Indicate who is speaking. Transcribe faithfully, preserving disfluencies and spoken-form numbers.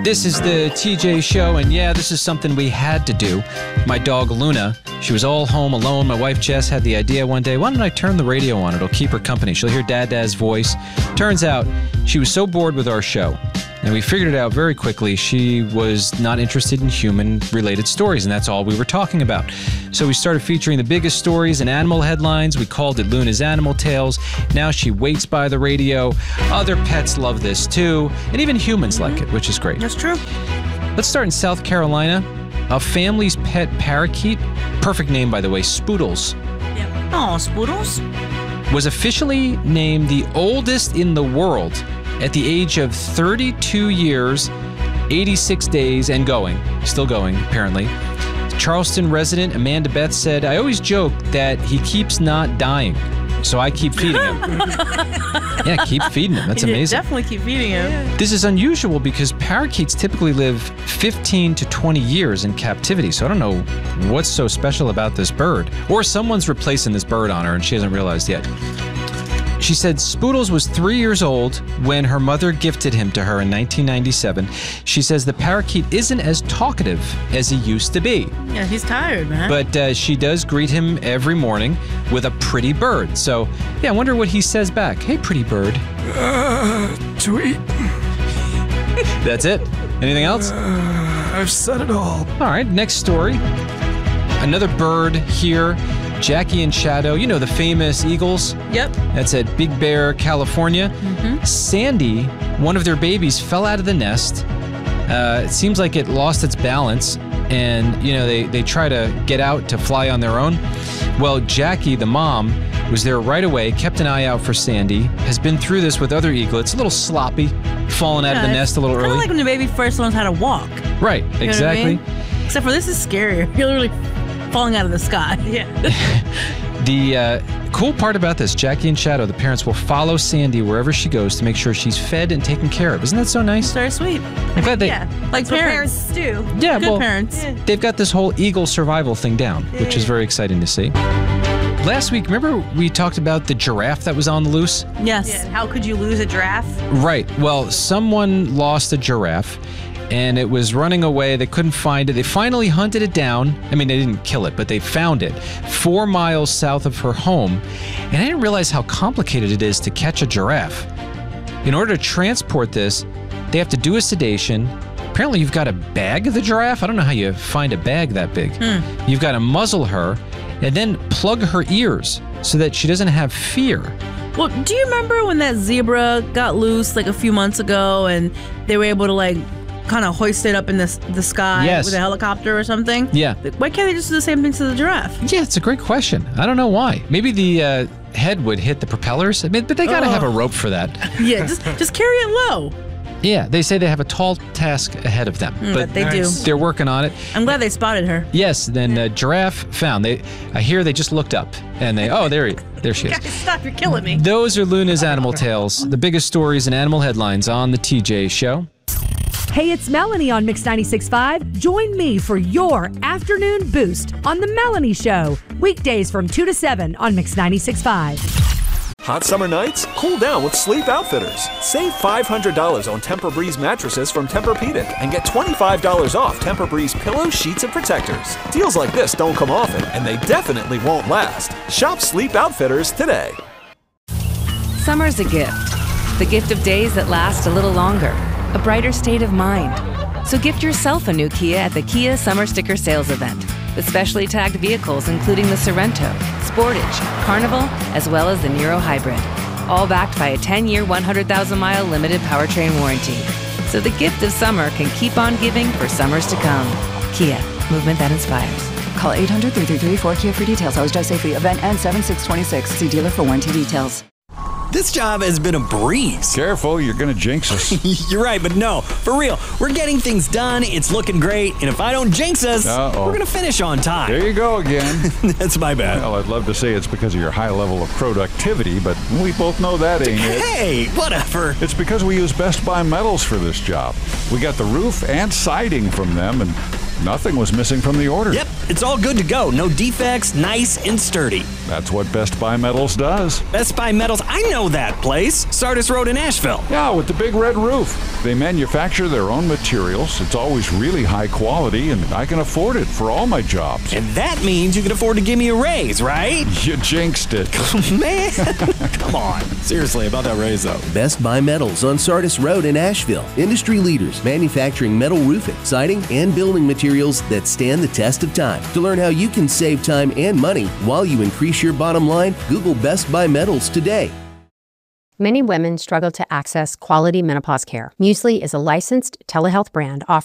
Speaker 1: This is the T J Show, and yeah, this is something we had to do. My dog, Luna, she was all home alone. My wife, Jess, had the idea one day, why don't I turn the radio on? It'll keep her company. She'll hear Dad Dad's voice. Turns out, she was so bored with our show, and we figured it out very quickly. She was not interested in human-related stories, and that's all we were talking about. So we started featuring the biggest stories and animal headlines. We called it Luna's Animal Tales. Now she waits by the radio. Other pets love this too, and even humans like it, which is great.
Speaker 2: That's true.
Speaker 1: Let's start in South Carolina. A family's pet parakeet, perfect name by the way, Spoodles.
Speaker 2: Yeah. Oh, Spoodles?
Speaker 1: Was officially named the oldest in the world at the age of thirty-two years, eighty-six days, and going. Still going, apparently. Charleston resident Amanda Beth said, I always joke that he keeps not dying, so I keep feeding him. Yeah, keep feeding him. That's amazing.
Speaker 2: Yeah, definitely keep feeding him.
Speaker 1: This is unusual because parakeets typically live fifteen to twenty years in captivity, so I don't know what's so special about this bird. Or someone's replacing this bird on her and she hasn't realized yet. She said Spoodles was three years old when her mother gifted him to her in nineteen ninety-seven. She says the parakeet isn't as talkative as he used to be.
Speaker 2: Yeah, he's tired, man.
Speaker 1: But uh, she does greet him every morning with a pretty bird. So, yeah, I wonder what he says back. Hey, pretty bird.
Speaker 3: Uh, tweet.
Speaker 1: That's it? Anything else?
Speaker 3: Uh, I've said it all.
Speaker 1: All right, next story. Another bird here. Jackie and Shadow, you know, the famous eagles?
Speaker 2: Yep.
Speaker 1: That's at Big Bear, California. Mm-hmm. Sandy, one of their babies, fell out of the nest. Uh, it seems like it lost its balance, and, you know, they, they try to get out to fly on their own. Well, Jackie, the mom, was there right away, kept an eye out for Sandy, has been through this with other eaglets, a little sloppy, falling out
Speaker 2: yeah,
Speaker 1: of the nest a little early.
Speaker 2: Kind of like when the baby first learns how to walk.
Speaker 1: Right,
Speaker 2: you know
Speaker 1: exactly.
Speaker 2: What I mean? Except for this is scarier. You're literally falling out of the sky. Yeah.
Speaker 1: The uh, cool part about this, Jackie and Shadow, the parents will follow Sandy wherever she goes to make sure she's fed and taken care of. Isn't that so nice?
Speaker 2: Very sweet.
Speaker 1: I'm glad they...
Speaker 4: Yeah,
Speaker 2: like parents.
Speaker 4: parents do.
Speaker 1: Yeah,
Speaker 2: Good
Speaker 1: well,
Speaker 2: parents.
Speaker 4: Yeah.
Speaker 1: they've got this whole eagle survival thing down, which is very exciting to see. Last week, remember we talked about the giraffe that was on the loose?
Speaker 2: Yes.
Speaker 4: Yeah, how could you lose a giraffe?
Speaker 1: Right. Well, someone lost a giraffe, and it was running away. They couldn't find it. They finally hunted it down. I mean, they didn't kill it, but they found it four miles south of her home. And I didn't realize how complicated it is to catch a giraffe. In order to transport this, they have to do a sedation. Apparently, you've got to bag the giraffe. I don't know how you find a bag that big. Hmm. You've got to muzzle her and then plug her ears so that she doesn't have fear.
Speaker 2: Well, do you remember when that zebra got loose like a few months ago and they were able to like kind of hoist it up in the, the sky
Speaker 1: Yes.
Speaker 2: with a helicopter or something?
Speaker 1: Yeah.
Speaker 2: Why can't they just do the same thing to the giraffe?
Speaker 1: Yeah, it's a great question. I don't know why. Maybe the uh, head would hit the propellers. I mean, but they got to
Speaker 2: Oh.
Speaker 1: have a rope for that.
Speaker 2: Yeah, just just carry it low.
Speaker 1: Yeah, they say they have a tall task ahead of them,
Speaker 2: Mm,
Speaker 1: but
Speaker 2: but they do.
Speaker 1: they're working on it.
Speaker 2: I'm glad they spotted her.
Speaker 1: Yes, then uh, giraffe found. They, I hear they just looked up and they, oh, there, he, there she is.
Speaker 4: Guys, stop, you're killing me.
Speaker 1: Those are Luna's Animal Tales, the biggest stories and animal headlines on the T J Show.
Speaker 5: Hey, it's Melanie on Mix ninety-six point five. Join me for your afternoon boost on The Melanie Show. Weekdays from two to seven on Mix ninety-six point five.
Speaker 6: Hot summer nights? Cool down with Sleep Outfitters. Save five hundred dollars on Tempur-Breeze mattresses from Tempur-Pedic and get twenty-five dollars off Tempur-Breeze pillows, sheets, and protectors. Deals like this don't come often, and they definitely won't last. Shop Sleep Outfitters today.
Speaker 7: Summer's a gift. The gift of days that last a little longer. A brighter state of mind. So gift yourself a new Kia at the Kia Summer Sticker Sales Event. With specially tagged vehicles including the Sorrento, Sportage, Carnival, as well as the Niro Hybrid. All backed by a ten-year, one hundred thousand mile limited powertrain warranty. So the gift of summer can keep on giving for summers to come. Kia, movement that inspires.
Speaker 8: Call eight hundred, three three three, four Kia for details. Always drive safely. Event ends seven six twenty-six. See dealer for warranty details.
Speaker 9: This job has been a breeze.
Speaker 10: Careful, you're going to jinx us.
Speaker 9: You're right, but no, for real. We're getting things done, it's looking great, and if I don't jinx us,
Speaker 10: Uh-oh.
Speaker 9: we're going to finish on time.
Speaker 10: There you go again.
Speaker 9: That's my bad.
Speaker 10: Well, I'd love to say it's because of your high level of productivity, but we both know that ain't it.
Speaker 9: Hey, whatever.
Speaker 10: It's because we use Best Buy metals for this job. We got the roof and siding from them, and Nothing was missing from the order.
Speaker 9: Yep, it's all good to go. No defects, nice and sturdy.
Speaker 10: That's what Best Buy Metals does.
Speaker 9: Best Buy Metals, I know that place. Sardis Road in Asheville.
Speaker 10: Yeah, with the big red roof. They manufacture their own materials. It's always really high quality, and I can afford it for all my jobs.
Speaker 9: And that means you can afford to give me a raise, right?
Speaker 10: You jinxed it.
Speaker 9: Man, come on. Seriously, about that raise, though.
Speaker 11: Best Buy Metals on Sardis Road in Asheville. Industry leaders manufacturing metal roofing, siding, and building materials that stand the test of time. To learn how you can save time and money while you increase your bottom line, Google Best Buy Metals today.
Speaker 12: Many women struggle to access quality menopause care. Muesli is a licensed telehealth brand offering